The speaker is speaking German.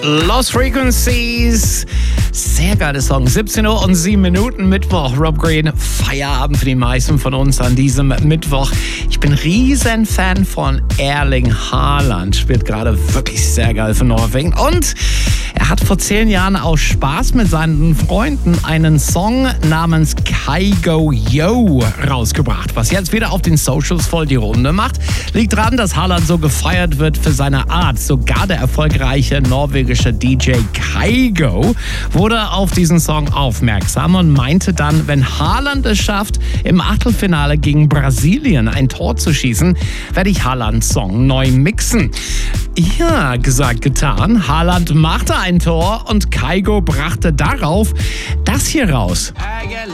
Lost Frequencies. Sehr geiler Song. 17 Uhr und 7 Minuten, Mittwoch. Rob Green, Feierabend für die meisten von uns an diesem Mittwoch. Ich bin riesen Fan von Erling Haaland. Spielt gerade wirklich sehr geil für Norwegen. Und er hat vor 10 Jahren aus Spaß mit seinen Freunden einen Song namens Kygo Yo rausgebracht, was jetzt wieder auf den Socials voll die Runde macht. Liegt daran, dass Haaland so gefeiert wird für seine Art. Sogar der erfolgreiche norwegische DJ Kygo wurde auf diesen Song aufmerksam und meinte dann, wenn Haaland es schafft, im Achtelfinale gegen Brasilien ein Tor zu schießen, werde ich Haalands Song neu mixen. Ja, gesagt, getan. Haaland machte ein Tor und Kygo brachte darauf das hier raus.